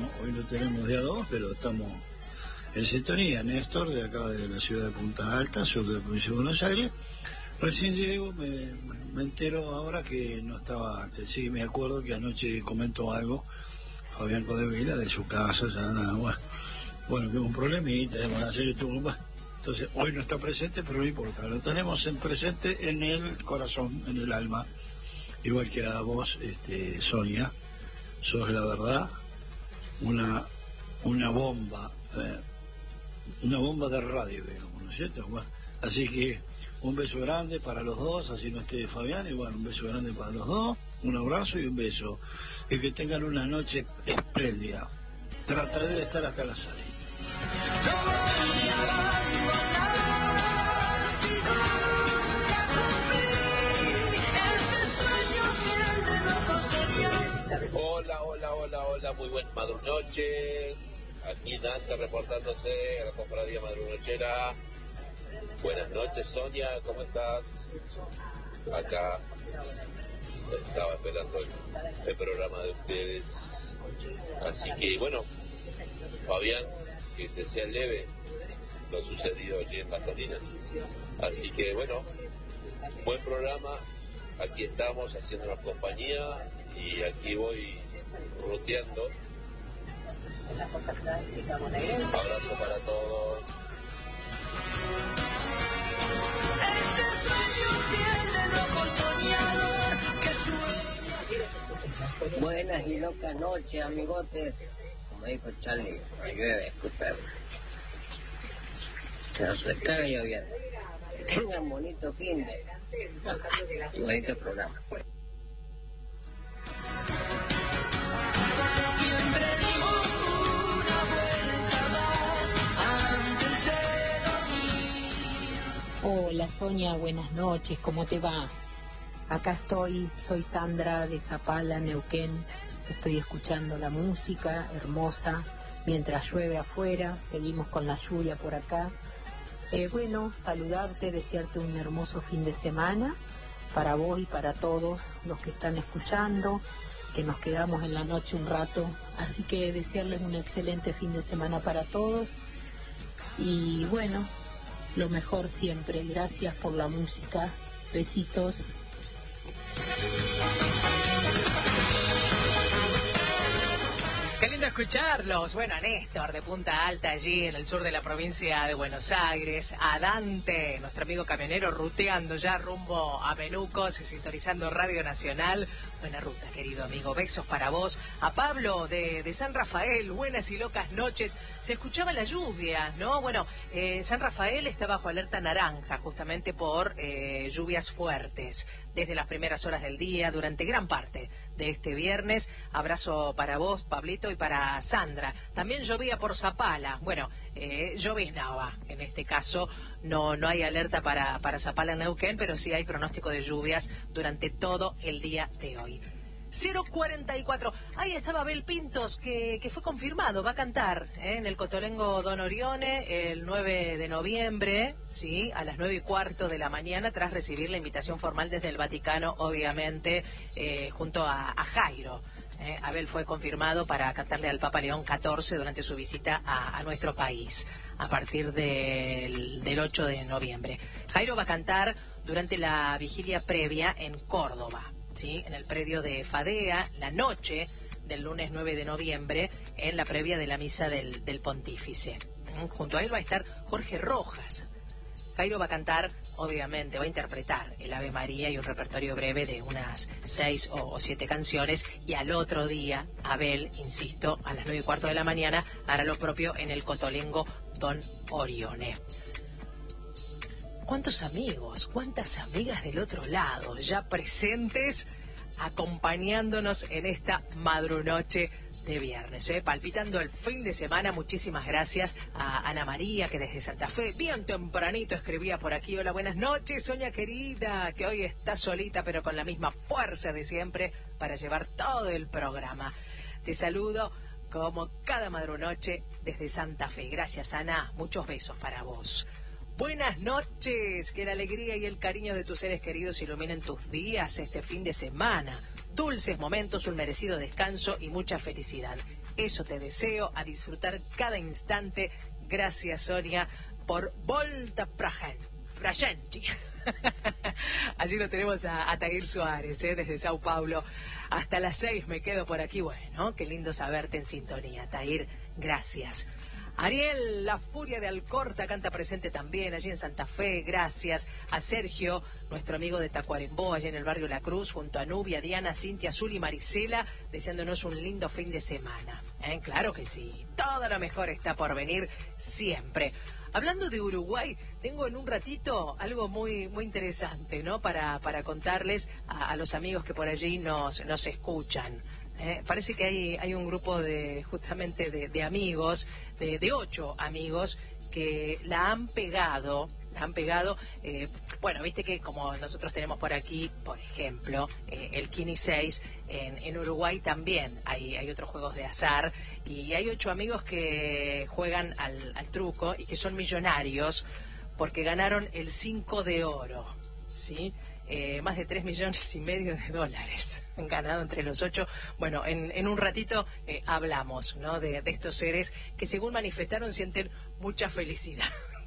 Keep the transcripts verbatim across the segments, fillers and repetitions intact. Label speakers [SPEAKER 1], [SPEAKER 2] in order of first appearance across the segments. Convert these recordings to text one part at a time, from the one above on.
[SPEAKER 1] bueno, hoy lo tenemos día dos, pero estamos en sintonía. Néstor, de acá de la ciudad de Punta Alta, sur de la provincia de Buenos Aires. Recién llego, me, me entero ahora que no estaba antes. Sí, me acuerdo que anoche comentó algo Fabián Codevila de su casa, ya nada, bueno, bueno, que hubo un problemita, bueno, ayer tuvo, bueno, entonces hoy no está presente, pero no importa, lo tenemos en presente en el corazón, en el alma, igual que a vos, este, Sonia, sos la verdad, una, una bomba, eh, una bomba de radio, digamos, ¿no es cierto? Bueno, así que un beso grande para los dos, así no esté Fabián, y bueno, un beso grande para los dos, un abrazo y un beso. Y que tengan una noche espléndida. Trataré de estar hasta las seis.
[SPEAKER 2] Hola, hola, hola, hola, muy buenas madrunoches. Aquí Dante reportándose a la cofradía madrunochera. Buenas noches, Sonia, ¿cómo estás? Acá estaba esperando el, el programa de ustedes. Así que, bueno, Fabián, que te sea leve lo sucedido allí en Bastoninas. Así que, bueno, buen programa. Aquí estamos haciéndonos compañía y aquí voy ruteando. Abrazo para todos.
[SPEAKER 3] Este sueño fiel de loco soñador que sueña.
[SPEAKER 4] Buenas y locas noches, amigotes. Como dijo Charlie, no llueve, escucha. Se nos está lloviendo. Que tengan bonito fin de y bonito programa.
[SPEAKER 3] Siempre dimos una vuelta más antes de dormir.
[SPEAKER 5] Hola Sonia, buenas noches, ¿cómo te va? Acá estoy, soy Sandra de Zapala, Neuquén. Estoy escuchando la música hermosa mientras llueve afuera. Seguimos con la lluvia por acá. Eh, bueno, saludarte, desearte un hermoso fin de semana para vos y para todos los que están escuchando, que nos quedamos en la noche un rato. Así que desearles un excelente fin de semana para todos. Y bueno, lo mejor siempre. Gracias por la música. Besitos.
[SPEAKER 6] Qué lindo escucharlos. Bueno, a Néstor de Punta Alta, allí en el sur de la provincia de Buenos Aires. A Dante, nuestro amigo camionero, ruteando ya rumbo a Menucos, sintonizando Radio Nacional. Buena ruta, querido amigo. Besos para vos. A Pablo de, de San Rafael, buenas y locas noches. Se escuchaba la lluvia, ¿no? Bueno, eh, San Rafael está bajo alerta naranja, justamente por eh, lluvias fuertes. Desde las primeras horas del día, durante gran parte de este viernes. Abrazo para vos, Pablito, y para Sandra. También llovía por Zapala. Bueno, eh, lloviznaba. En este caso no no hay alerta para, para Zapala en Neuquén, pero sí hay pronóstico de lluvias durante todo el día de hoy. cero cuarenta y cuatro. Ahí estaba Abel Pintos, que, que fue confirmado, va a cantar ¿eh? en el Cotolengo Don Orione el nueve de noviembre, sí, a las nueve y cuarto de la mañana, tras recibir la invitación formal desde el Vaticano, obviamente, eh, junto a, a Jairo. Eh, Abel fue confirmado para cantarle al Papa León catorce durante su visita a, a nuestro país, a partir del, del ocho de noviembre. Jairo va a cantar durante la vigilia previa en Córdoba. ¿Sí? En el predio de Fadea, la noche del lunes nueve de noviembre, en la previa de la misa del, del pontífice. Junto a él va a estar Jorge Rojas. Jairo va a cantar, obviamente, va a interpretar el Ave María y un repertorio breve de unas seis o siete canciones. Y al otro día, Abel, insisto, a las nueve y cuarto de la mañana, hará lo propio en el Cotolengo Don Orione. ¿Cuántos amigos, cuántas amigas del otro lado ya presentes acompañándonos en esta madrunoche de viernes, ¿eh? Palpitando el fin de semana? Muchísimas gracias a Ana María, que desde Santa Fe, bien tempranito, escribía por aquí: hola, buenas noches, Sonia querida, que hoy está solita pero con la misma fuerza de siempre para llevar todo el programa. Te saludo como cada madrunoche desde Santa Fe. Gracias, Ana, muchos besos para vos. Buenas noches, que la alegría y el cariño de tus seres queridos iluminen tus días este fin de semana. Dulces momentos, un merecido descanso y mucha felicidad. Eso te deseo, a disfrutar cada instante. Gracias, Sonia, por Volta Pragenti. Allí lo tenemos a, a Tair Suárez, ¿eh? Desde Sao Paulo. Hasta las seis me quedo por aquí. Bueno, qué lindo saberte en sintonía, Tair. Gracias. Ariel, la furia de Alcorta, canta presente también allí en Santa Fe. Gracias a Sergio, nuestro amigo de Tacuarembó, allí en el barrio La Cruz, junto a Nubia, Diana, Cintia, Azul y Marisela, deseándonos un lindo fin de semana. ¿Eh? Claro que sí, todo lo mejor está por venir siempre. Hablando de Uruguay, tengo en un ratito algo muy muy interesante, ¿no? Para, para contarles a, a los amigos que por allí nos, nos escuchan. Eh, parece que hay, hay un grupo de justamente de, de amigos, de, de ocho amigos, que la han pegado, la han pegado, eh, bueno, viste que como nosotros tenemos por aquí, por ejemplo, eh, el Kini seis, en, en Uruguay también hay, hay otros juegos de azar, y hay ocho amigos que juegan al, al truco y que son millonarios porque ganaron el cinco de oro, ¿sí? Eh, más de tres millones y medio de dólares han ganado entre los ocho. Bueno, en, en un ratito eh, hablamos, ¿no? de, de estos seres que, según manifestaron, sienten mucha felicidad.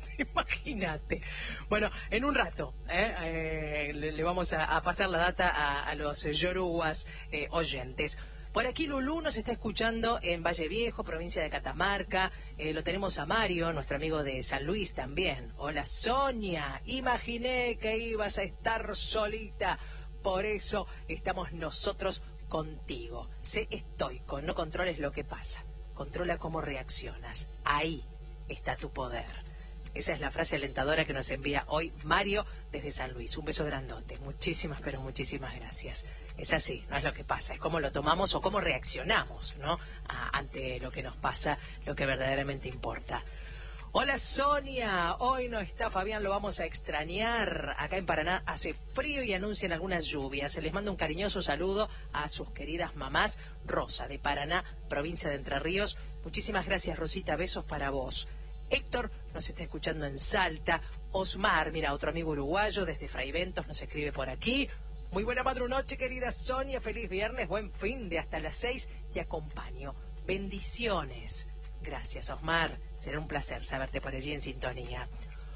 [SPEAKER 6] Imagínate. Bueno, en un rato ¿eh? Eh, le, le vamos a, a pasar la data a, a los yoruguas eh, oyentes. Por aquí Lulú nos está escuchando en Valle Viejo, provincia de Catamarca. Eh, lo tenemos a Mario, nuestro amigo de San Luis también. Hola, Sonia. Imaginé que ibas a estar solita. Por eso estamos nosotros contigo. Sé estoico, no controles lo que pasa. Controla cómo reaccionas. Ahí está tu poder. Esa es la frase alentadora que nos envía hoy Mario desde San Luis. Un beso grandote. Muchísimas, pero muchísimas gracias. Es así, no es lo que pasa, es cómo lo tomamos o cómo reaccionamos, ¿no? A, ante lo que nos pasa, lo que verdaderamente importa. Hola, Sonia, hoy no está Fabián, lo vamos a extrañar. Acá en Paraná hace frío y anuncian algunas lluvias. Se les manda un cariñoso saludo a sus queridas mamás. Rosa, de Paraná, provincia de Entre Ríos. Muchísimas gracias, Rosita, besos para vos. Héctor nos está escuchando en Salta. Osmar, mira, otro amigo uruguayo desde Fraiventos nos escribe por aquí. Muy buena madrunoche, querida Sonia. Feliz viernes, buen fin de hasta las seis. Te acompaño. Bendiciones. Gracias, Osmar. Será un placer saberte por allí en sintonía.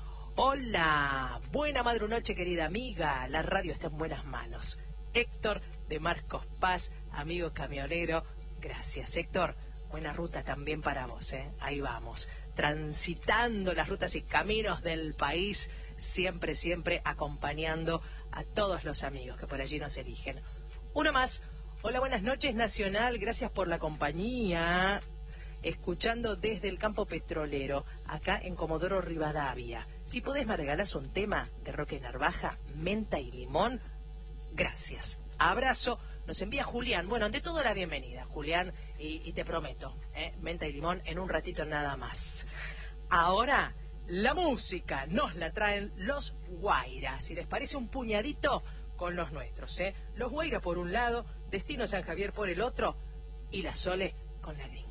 [SPEAKER 6] Hola. Buena madrunoche, querida amiga. La radio está en buenas manos. Héctor de Marcos Paz, amigo camionero. Gracias, Héctor. Buena ruta también para vos, ¿eh? Ahí vamos. Transitando las rutas y caminos del país. Siempre, siempre acompañando a todos los amigos que por allí nos eligen. Uno más. Hola, buenas noches, Nacional. Gracias por la compañía. Escuchando desde el campo petrolero, acá en Comodoro Rivadavia. Si podés me regalás un tema de Roque Narvaja, menta y limón. Gracias. Abrazo. Nos envía Julián. Bueno, ante todo la bienvenida, Julián. Y, y te prometo, ¿eh? menta y limón en un ratito nada más. Ahora... la música nos la traen los Guaira. Si les parece, un puñadito con los nuestros, ¿eh? Los Guaira por un lado, Destino San Javier por el otro y la Sole con la gringa.